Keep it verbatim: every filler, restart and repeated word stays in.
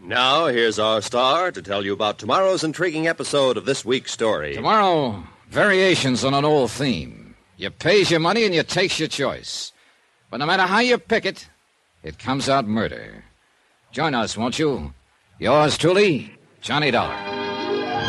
Now, here's our star to tell you about tomorrow's intriguing episode of this week's story. Tomorrow, variations on an old theme. You pays your money and you takes your choice. But no matter how you pick it, it comes out murder. Join us, won't you? Yours truly, Johnny Dollar.